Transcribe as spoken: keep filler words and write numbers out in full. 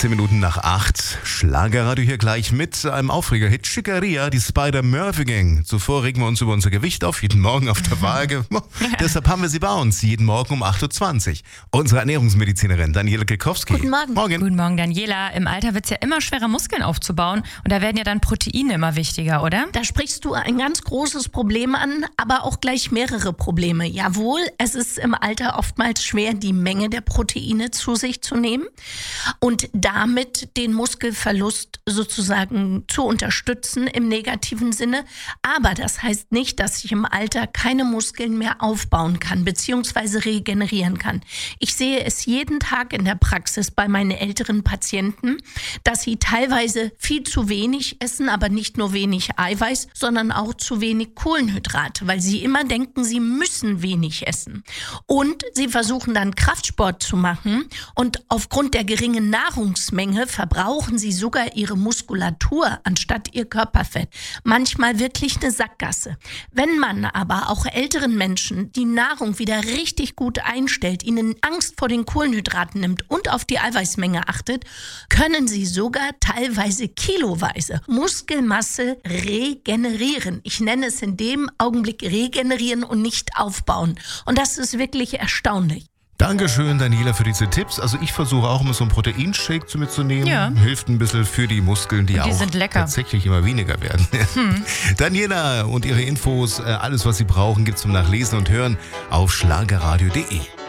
zehn Minuten nach acht. Schlagerradio hier gleich mit einem Aufreger-Hit. Chicaria, die Spider-Murphy-Gang. Zuvor regen wir uns über unser Gewicht auf, jeden Morgen auf der Waage. Deshalb haben wir sie bei uns, jeden Morgen um acht Uhr zwanzig. Unsere Ernährungsmedizinerin Daniela Kilkowski. Guten Morgen. Morgen. Guten Morgen, Daniela. Im Alter wird es ja immer schwerer, Muskeln aufzubauen. Und da werden ja dann Proteine immer wichtiger, oder? Da sprichst du ein ganz großes Problem an, aber auch gleich mehrere Probleme. Jawohl, es ist im Alter oftmals schwer, die Menge der Proteine zu sich zu nehmen und damit den Muskelverlust sozusagen zu unterstützen im negativen Sinne. Aber das heißt nicht, dass ich im Alter keine Muskeln mehr aufbauen kann bzw. regenerieren kann. Ich sehe es jeden Tag in der Praxis bei meinen älteren Patienten, dass sie teilweise viel zu wenig essen, aber nicht nur wenig Eiweiß, sondern auch zu wenig Kohlenhydrate, weil sie immer denken, sie müssen wenig essen. Und sie versuchen dann Kraftsport zu machen und aufgrund der geringen Nahrungsmenge verbrauchen sie sogar ihre Muskulatur anstatt ihr Körperfett. Manchmal wirklich eine Sackgasse. Wenn man aber auch älteren Menschen die Nahrung wieder richtig gut einstellt, ihnen Angst vor den Kohlenhydraten nimmt und auf die Eiweißmenge achtet, können sie sogar teilweise kiloweise Muskelmasse regenerieren. Ich nenne es in dem Augenblick regenerieren und nicht aufbauen. Und das ist wirklich erstaunlich. Dankeschön, Daniela, für diese Tipps. Also ich versuche auch immer so einen Proteinshake zu mitzunehmen. Ja. Hilft ein bisschen für die Muskeln, die, die auch sind lecker. tatsächlich immer weniger werden. Hm. Daniela und ihre Infos, alles was Sie brauchen, gibt's zum Nachlesen und Hören auf schlagerradio punkt de.